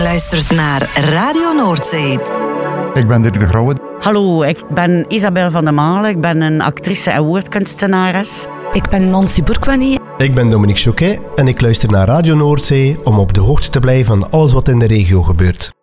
Luistert naar Radio Noordzee. Ik ben Dirk de Grauwe. Hallo, ik ben Isabel van der Malen. Ik ben een actrice en woordkunstenares. Ik ben Nancy Bourkwani. Ik ben Dominique Choquet en ik luister naar Radio Noordzee om op de hoogte te blijven van alles wat in de regio gebeurt.